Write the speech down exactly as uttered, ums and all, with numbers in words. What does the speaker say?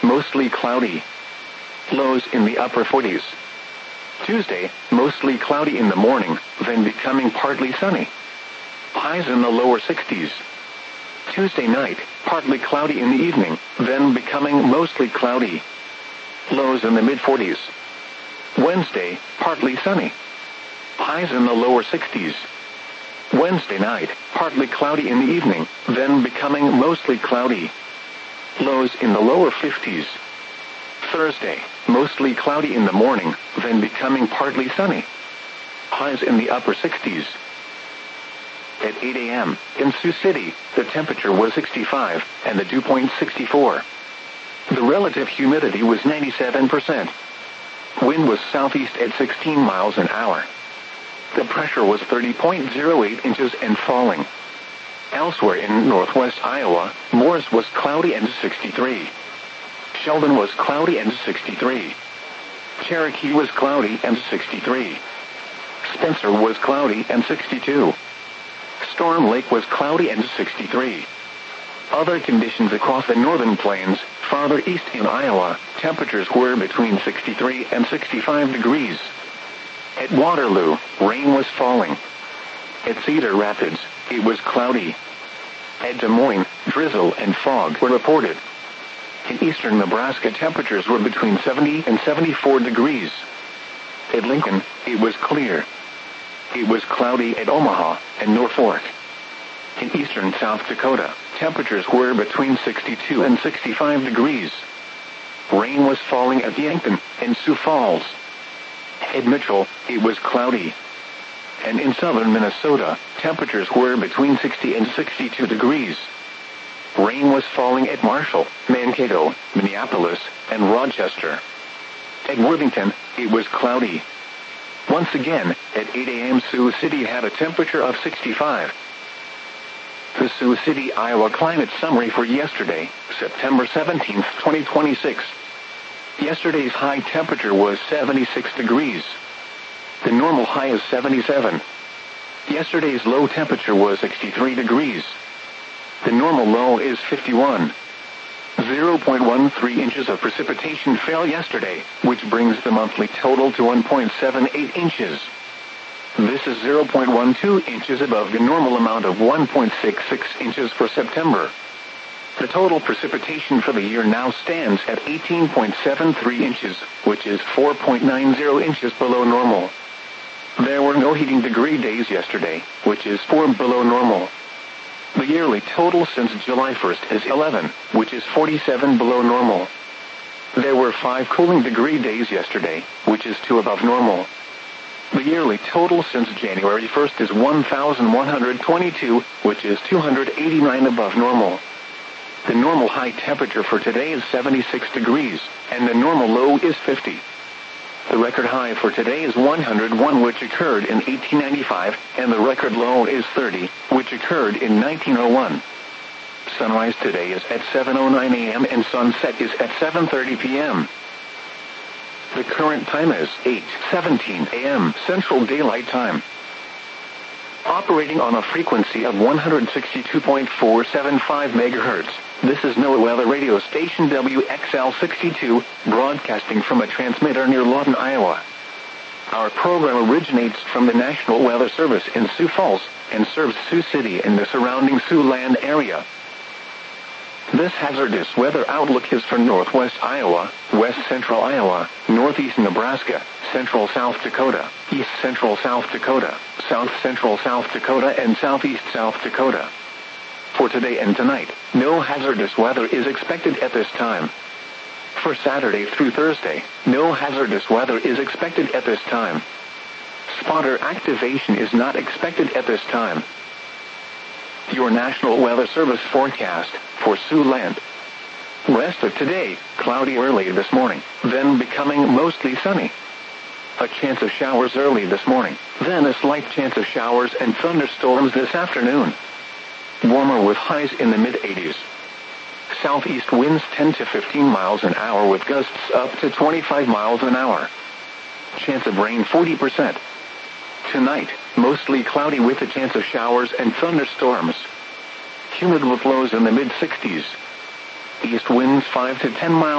mostly cloudy. Lows in the upper forties. Tuesday, mostly cloudy in the morning, then becoming partly sunny. Highs in the lower sixties. Tuesday night, partly cloudy in the evening, then becoming mostly cloudy. Lows in the mid forties. Wednesday, partly sunny. Highs in the lower sixties. Wednesday night, partly cloudy in the evening, then becoming mostly cloudy. Lows in the lower fifties. Thursday, mostly cloudy in the morning, then becoming partly sunny. Highs in the upper sixties. At eight a m, in Sioux City, the temperature was sixty-five, and the dew point sixty-four. The relative humidity was ninety-seven percent. Wind was southeast at sixteen miles an hour. The pressure was thirty point zero eight inches and falling. Elsewhere in northwest Iowa, Morris was cloudy and sixty-three. Sheldon was cloudy and sixty-three. Cherokee was cloudy and sixty-three. Spencer was cloudy and sixty-two. Storm Lake was cloudy and sixty-three. Other conditions across the northern plains, farther east in Iowa, temperatures were between sixty-three and sixty-five degrees. At Waterloo, rain was falling. At Cedar Rapids, it was cloudy. At Des Moines, drizzle and fog were reported. In eastern Nebraska, temperatures were between seventy and seventy-four degrees. At Lincoln, it was clear. It was cloudy at Omaha and Norfolk. In eastern South Dakota, temperatures were between sixty-two and sixty-five degrees. Rain was falling at Yankton and Sioux Falls. At Mitchell, it was cloudy. And in southern Minnesota, temperatures were between sixty and sixty-two degrees. Rain was falling at Marshall, Mankato, Minneapolis, and Rochester. At Worthington, it was cloudy. Once again, at eight a m Sioux City had a temperature of sixty-five. The Sioux City, Iowa climate summary for yesterday, September seventeenth, twenty twenty-six. Yesterday's high temperature was seventy-six degrees. The normal high is seventy-seven. Yesterday's low temperature was sixty-three degrees. The normal low is fifty-one. zero point one three inches of precipitation fell yesterday, which brings the monthly total to one point seven eight inches. This is zero point one two inches above the normal amount of one point six six inches for September. The total precipitation for the year now stands at eighteen point seven three inches, which is four point nine zero inches below normal. There were no heating degree days yesterday, which is four below normal. The yearly total since July first is eleven, which is forty-seven below normal. There were five cooling degree days yesterday, which is two above normal. The yearly total since January first is one thousand one hundred twenty-two, which is two hundred eighty-nine above normal. The normal high temperature for today is seventy-six degrees, and the normal low is fifty. The record high for today is one hundred one, which occurred in eighteen ninety-five, and the record low is thirty, which occurred in nineteen oh one. Sunrise today is at seven oh nine a m and sunset is at seven thirty p m The current time is eight seventeen a m Central Daylight Time. Operating on a frequency of one hundred sixty-two point four seven five megahertz, this is NOAA Weather Radio Station W X L sixty-two, broadcasting from a transmitter near Lawton, Iowa. Our program originates from the National Weather Service in Sioux Falls, and serves Sioux City and the surrounding Siouxland area. This hazardous weather outlook is for northwest Iowa, west central Iowa, northeast Nebraska, central South Dakota, east central South Dakota, south central South Dakota, and southeast South Dakota. For today and tonight, no hazardous weather is expected at this time. For Saturday through Thursday, no hazardous weather is expected at this time. Spotter activation is not expected at this time. Your National Weather Service forecast for Siouxland. Rest of today, cloudy early this morning, then becoming mostly sunny. A chance of showers early this morning, then a slight chance of showers and thunderstorms this afternoon. Warmer with highs in the mid eighties. Southeast winds ten to fifteen miles an hour with gusts up to twenty-five miles an hour. Chance of rain forty percent. Tonight, mostly cloudy with a chance of showers and thunderstorms. Humid with lows in the mid sixties. East winds five to ten miles